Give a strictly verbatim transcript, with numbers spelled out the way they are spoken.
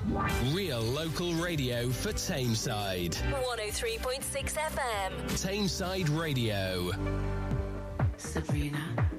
Real local radio for Tameside. one oh three point six F M. Tameside Radio. Sabrina.